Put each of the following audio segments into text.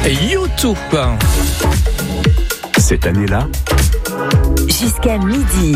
YouTube. Cette année-là, jusqu'à midi.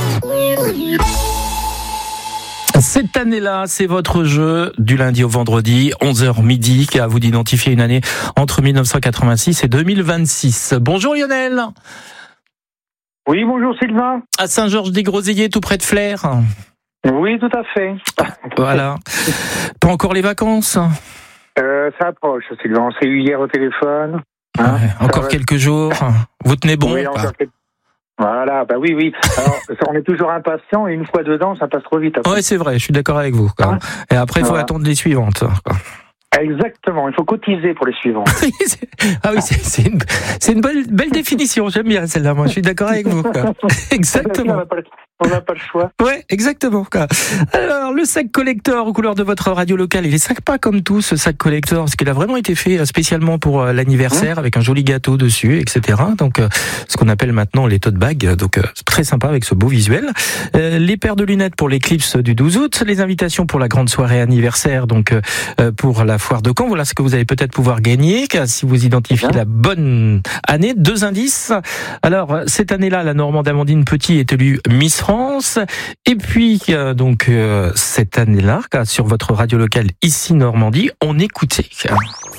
Cette année-là, c'est votre jeu du lundi au vendredi, 11h midi, qui a à vous d'identifier une année entre 1986 et 2026. Bonjour Lionel. Oui, bonjour Sylvain. À Saint-Georges-des-Groseilliers, tout près de Flers. Oui, tout à fait. Voilà. Pas encore les vacances? Ça approche, Sylvain. On s'est eu hier au téléphone. Ouais, encore quelques jours. Vous tenez bon? Oui, Voilà, bah oui. Alors, on est toujours impatient et une fois dedans, ça passe trop vite. Ouais, c'est vrai, je suis d'accord avec vous. Et après, il faut attendre les suivantes. Exactement, il faut cotiser pour les suivants. Ah oui, c'est une belle définition, j'aime bien celle-là, moi je suis d'accord avec vous. Exactement. On n'a pas le choix. Ouais, exactement. Alors, le sac collector aux couleurs de votre radio locale, il est sympa comme tout, ce sac collector, parce qu'il a vraiment été fait spécialement pour l'anniversaire, avec un joli gâteau dessus, etc. Donc, ce qu'on appelle maintenant les tote bags, donc très sympa avec ce beau visuel. Les paires de lunettes pour l'éclipse du 12 août, les invitations pour la grande soirée anniversaire, donc pour la foire de Caen. Voilà ce que vous allez peut-être pouvoir gagner, si vous identifiez la bonne année. 2 indices. Alors, cette année-là, la Normande Amandine Petit est élue Miss France. Et puis, cette année-là, sur votre radio locale ici Normandie, on écoutait.